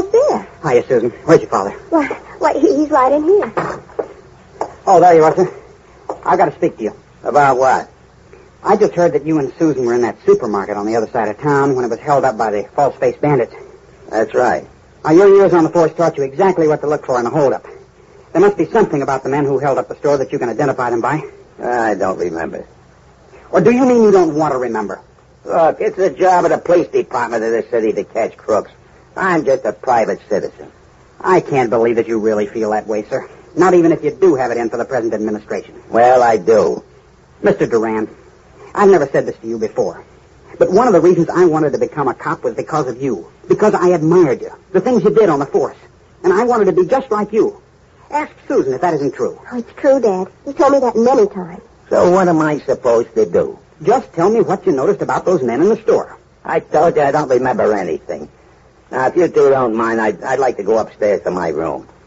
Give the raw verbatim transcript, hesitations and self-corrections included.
right there. Hiya, Susan. Where's your father? Why, why, he- he's right in here. Oh, there you are, sir. I've got to speak to you. About what? I just heard that you and Susan were in that supermarket on the other side of town when it was held up by the false-faced bandits. That's right. Now, your years on the force taught you exactly what to look for in a holdup. There must be something about the men who held up the store that you can identify them by. I don't remember. Or do you mean you don't want to remember? Look, it's the job of the police department of this city to catch crooks. I'm just a private citizen. I can't believe that you really feel that way, sir. Not even if you do have it in for the present administration. Well, I do. Mister Duran, I've never said this to you before, but one of the reasons I wanted to become a cop was because of you. Because I admired you, the things you did on the force. And I wanted to be just like you. Ask Susan if that isn't true. Oh, it's true, Dad. He told me that many times. So what am I supposed to do? Just tell me what you noticed about those men in the store. I told you I don't remember anything. Now, if you two don't mind, I'd, I'd like to go upstairs to my room.